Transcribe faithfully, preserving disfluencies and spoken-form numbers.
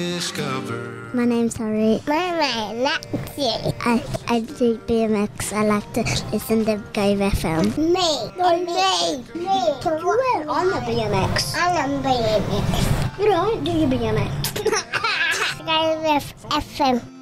Discover. My name's Harry. My name's Lexi. I, I do B M X. I like to listen to Go F M. Me. No, me. me. Me. You went on the B M X. I'm on B M X. You don't do your B M X. Go F M.